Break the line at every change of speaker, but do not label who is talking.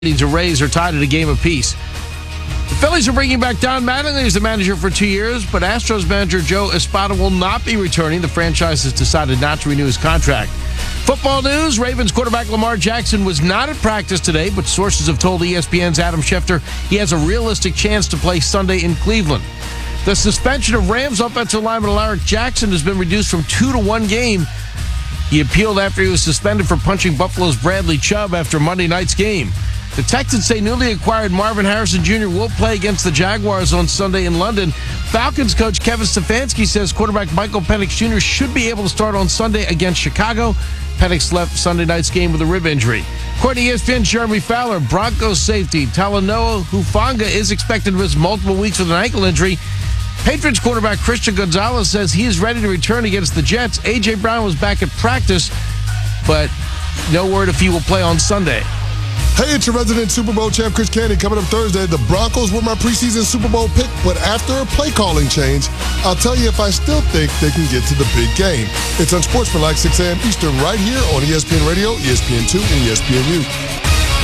to Rays are tied at a game apiece. The Phillies are bringing back Don Mattingly as the manager for 2 years, but Astros manager Joe Espada will not be returning. The franchise has decided not to renew his contract. Football news, Ravens quarterback Lamar Jackson was not at practice today, but sources have told ESPN's Adam Schefter he has a realistic chance to play Sunday in Cleveland. The suspension of Rams offensive lineman Alaric Jackson has been reduced from 2 to 1 game. He appealed after he was suspended for punching Buffalo's Bradley Chubb after Monday night's game. The Texans say newly acquired Marvin Harrison Jr. will play against the Jaguars on Sunday in London. Falcons coach Kevin Stefanski says quarterback Michael Penix Jr. should be able to start on Sunday against Chicago. Penix left Sunday night's game with a rib injury. According to ESPN's Jeremy Fowler, Broncos safety Talanoa Hufanga is expected to miss multiple weeks with an ankle injury. Patriots quarterback Christian Gonzalez says he is ready to return against the Jets. A.J. Brown was back at practice, but no word if he will play on Sunday.
Hey, it's your resident Super Bowl champ, Chris Candy. Coming up Thursday, the Broncos were my preseason Super Bowl pick, but after a play calling change, I'll tell you if I still think they can get to the big game. It's Unsportsmanlike, 6 a.m. Eastern, right here on ESPN Radio, ESPN2, and ESPNU.